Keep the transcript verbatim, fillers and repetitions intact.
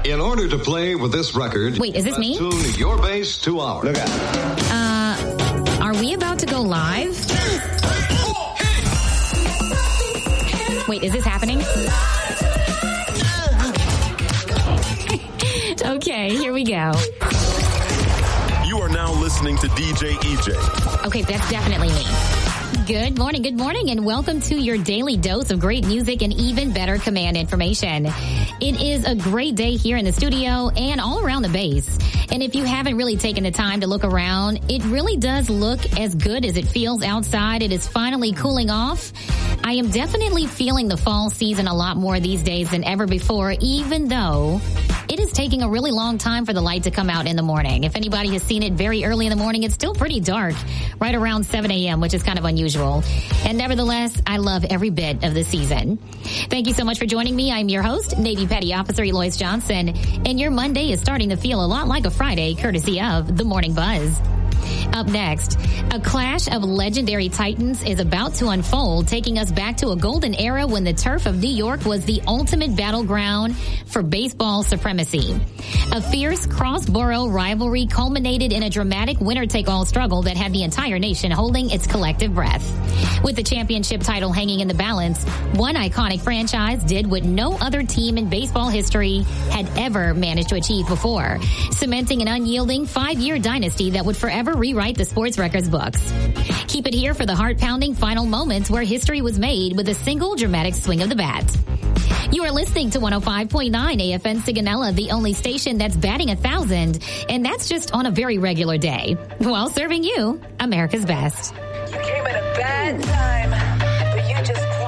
In order to play with this record... Wait, is this me? Tune your bass to ours. Look out. Uh, are we about to go live? Wait, is this happening? Okay, here we go. You are now listening to D J E J. Okay, that's definitely me. Good morning, good morning, and welcome to your daily dose of great music and even better command information. It is a great day here in the studio and all around the base. And if you haven't really taken the time to look around, it really does look as good as it feels outside. It is finally cooling off. I am definitely feeling the fall season a lot more these days than ever before, even though it is taking a really long time for the light to come out in the morning. If anybody has seen it very early in the morning, it's still pretty dark, right around seven a.m., which is kind of unusual. And nevertheless, I love every bit of the season. Thank you so much for joining me. I'm your host, Navy Petty Officer Eloise Johnson, and your Monday is starting to feel a lot like a Friday, courtesy of The Morning Buzz. Up next, a clash of legendary titans is about to unfold, taking us back to a golden era when the turf of New York was the ultimate battleground for baseball supremacy. A fierce cross-borough rivalry culminated in a dramatic winner-take-all struggle that had the entire nation holding its collective breath. With the championship title hanging in the balance, one iconic franchise did what no other team in baseball history had ever managed to achieve before, cementing an unyielding five-year dynasty that would forever rewrite the sports records books. Keep it here for the heart-pounding final moments where history was made with a single dramatic swing of the bat. You are listening to one oh five point nine A F N Sigonella, the only station that's batting a thousand, and that's just on a very regular day, while serving you America's best.